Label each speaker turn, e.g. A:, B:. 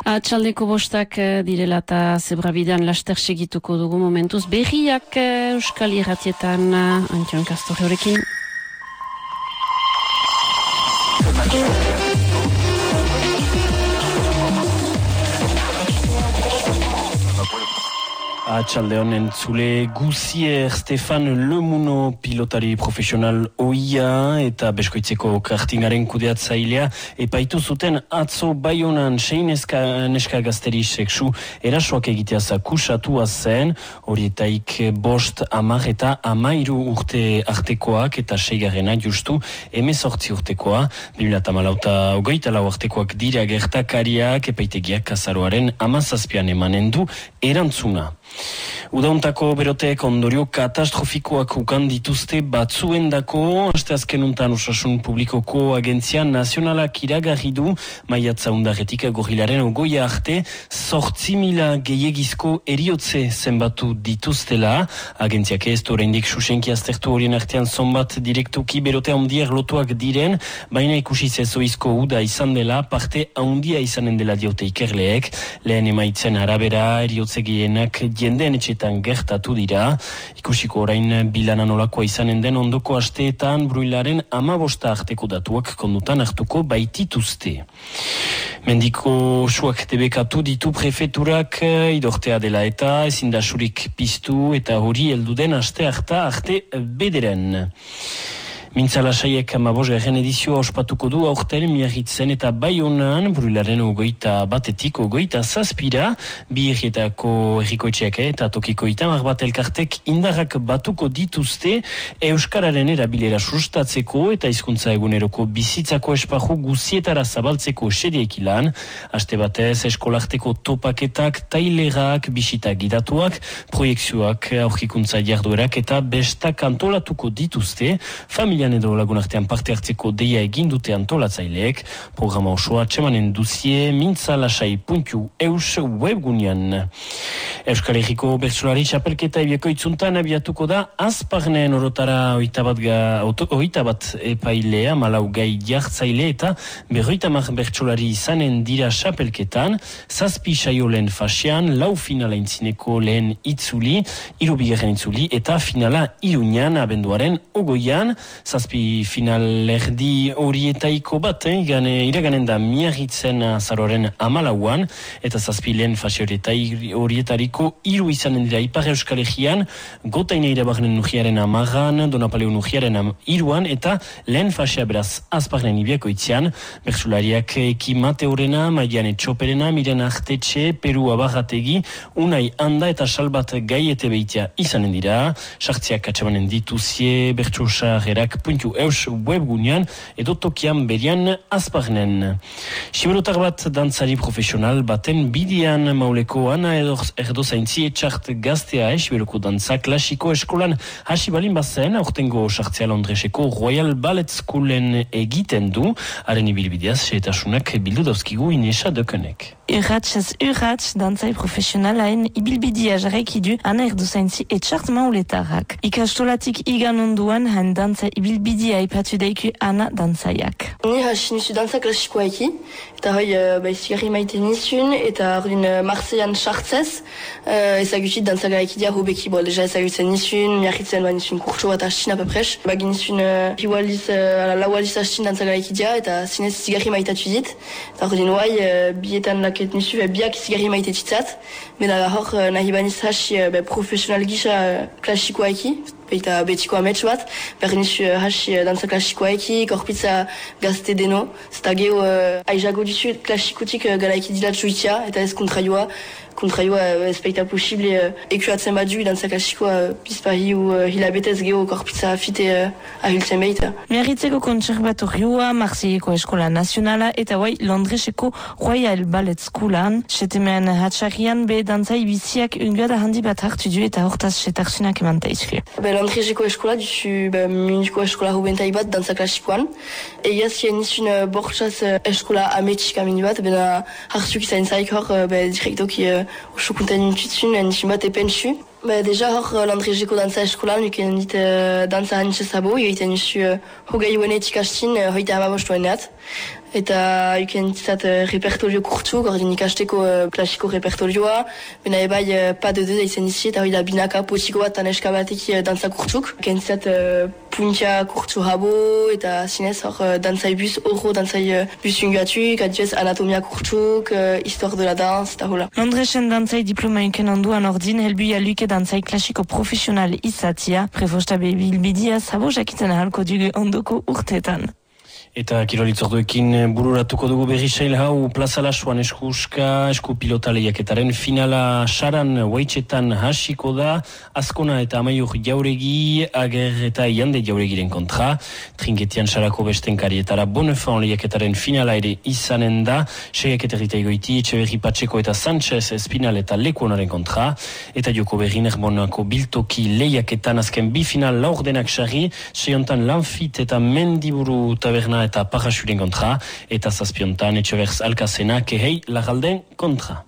A: Atxaldeko bostak direla eta zebrabidean laster segituko dugu momentuz. Berriak Euskal Irratietan Antion Kastor horrekin.
B: Atxalde honen zule Guzier Stefan Lemuno pilotari profesional oia eta beskoitzeko kartingaren kudeatzailea epaitu zuten atzo Baionan 6 neska gazteri sexu erasoak egitea zakusatua zen, horietaik 5, 10 eta 13 urte artekoak eta 6 justu 18 urtekoa, 2014 artekoak dira gertakariak epaitegiak azaroaren 17 emanen du erantzuna. Udauntako beroteek ondorio katastrofikoak ukan dituzte batzuendako, asteazken untan osasun publikoko agentzia nazionalak iragarri du, maiatza undarretik gorrilaren ogoia arte, 8.000 gehiegizko eriotze zenbatu dituztela, agentziak ez du oraindik susenki aztertu horien artean zonbat direktuki berote handiak lotuak diren, baina ikusi zezoizko uda izan dela, parte handia izanen dela diote ikerleek, lehen emaitzen arabera eriotze gehienak jendeen etxetan gertatu dira. Ikusiko orain bilana nolakoa izanen den ondoko asteetan bruilaren 15 arteko datuak kondutan hartuko baitituzte. Mendiko suak debekatu ditu prefeturak idortea dela eta ezin da surik piztu eta hori heldu den aste harta arte bederen. Mintzala saiek 15. edizioa ospatuko du aurten Miarritzen eta Baionan bruilaren 21-etik 27 bi herrietako herrikoetxeak eta tokiko 30 bat elkartek indarrak batuko dituzte euskararen erabilera sustatzeko eta hizkuntza eguneroko bizitzako esparru guzietara zabaltzeko xediekin lan, aste batez eskolarteko topaketak, tailerak, bisita gidatuak, proiekzioak, aurkikuntza jarduerak eta bestak antolatuko dituzte, familian edo lagunartean parte hartzeko deia egin dute antolatzaileek, programa osoa txemanen duzie mintzalasai.eus webgunean. Euskal Herriko bertsolari txapelketa ebiako itzuntan abiatuko da Azparnen orotara 21 bat epailea, 4 gai jartzaile eta 50 bertsolari izanen dira txapelketan, 7 saio lehen fasean, 4 finala intzineko lehen itzuli, 3 bigarren itzuli eta finala Iruñan abenduaren 20an, 7 final erdi horietaiko bat, iraganen da Miarritzen azaroaren 14an, eta 7 lehen fase horietariko 3 izanen dira Ipar Euskal Herrian, Gotaine irabarren nujiaren 10an, Donapaleo nujiaren 3an, eta lehen fasea beraz Azparnen ibiako itzian, bertsulariak Eki Mateorena, Maiane Txoperena, Miren Artetxe, Peru Abarrategi, Unai Anda eta Salbat Gaiete behitea izanen dira, sartziak atxamanen dituzie bertsusagerak.eus webgunean edo tokian berian Azparnen. Siberotar bat dantzari profesional baten bidian mauleko Ana Erdozaintzi etxart gaztea Siberoko dantza klasiko eskolan hasi balin bazen, aurtengo sartzea Londreseko Royal Ballet Schoolen egiten du, haren ibilbideaz xeetasunak bildu dauzkigu Inesa Dökenek.
C: Urratz dantzai profesionalaen ibilbidea jarraiki du Ana Erdozaintzi etxart mauletarrak. Ikastolatik igan onduan han dantza ibilbidea ipatu daiku Ana dantzaiak.
D: Ni hasi nizu dantza klasikoa eki, eta hoi izigarri maite nizun, eta ordin Marseillan sartzez, ezagutit dantza garaikidia hobeki, deja ezagutzen nizun, Miarritzen nizun kurtso bat hastin apapres, bagin nizun lau aliz hastin dantza garaikidia, eta zinez izigarri maitatu dit, eta ordin bietan laket nizu, biak izigarri maite titzat, mena hor nahi baniz hasi profesional gisa klasikoa eki, eta betiko amets bat, bernizu hasi dantza klasikoa eki, korpitza gazte deno, zeta geho aizago dizu klasikotik galaiki dilat juitia, eta ez kontraioa ezpeita posible ekuatzen badu dantza klasikoa pizpahi hilabetez geho korpitza afite ahiltzen behita.
C: Miarritzeko kontserbatorioa, Marseilleko Eskola Nazionala eta Londreseko Royal Ballet Schoolan, setemean hatxarrian be dantzai biziak unguada handi bat hartu du eta hortaz setarsunak emantaizku.
D: Londreseko eskola duzu munduko eskola rubentai bat dantza klasikoan. Egaz nizun bortzaz eskola ametsik amini bat, bena hartzuk izan zaik hor direktoki osokuntan nintutzun, nizun bat epentsu. Deja hor Londreseko dantza eskolan, nuken dit dantza hanitxe zabo, egiten nizu hogei huenetik hastin, hoita amabostu eneat. eta ikentzat repertorio kurtsu, gordin ikasteko klasiko repertorioa, bena ebai pas de deux aizen izi, eta hori da binaka potiko bat taneska batek dantza kurtsuk. Ikentzat puntia kurtsu habo, eta zinez hor dantzai bus oro, dantzai bus ungatuk, adjez anatomia kurtsuk, histoire de la danse, eta hola.
C: Londresen dantzai diploma iken onduan ordin, helbuia luke dantzai klasiko profesional izatia, prefosta bilbidia zabo jakiten ahalko dugu ondoko urteetan.
B: Eta kirolitzorduekin bururatuko dugu berri sail hau Plaza Lasuan esku pilota lehiaketaren finala saran waitxetan hasiko da, Azkona eta Amaiur Jauregi, Ager eta Iande Jauregiren kontra. Trinketian sarako bestenkarietara Bonefan lehiaketaren finala ere izanen da, Seiaketerrita egoiti, Etxeberri Patxeko eta Sánchez Espinal eta Lekuonaren kontra. Eta joko berri Nerbonako biltoki lehiaketan azken bi final laurdenak sarri, seiontan Lanfit eta Mendiburu taberna eta Parasuren kontra, eta zazpiontan Etxeberz Alkazena Kehei Lagalden kontra.